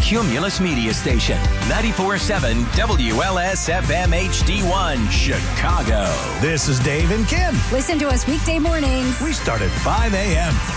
Cumulus Media Station. 94.7 WLS-FM HD1 Chicago. This is Dave and Kim. Listen to us weekday mornings. We start at 5 a.m.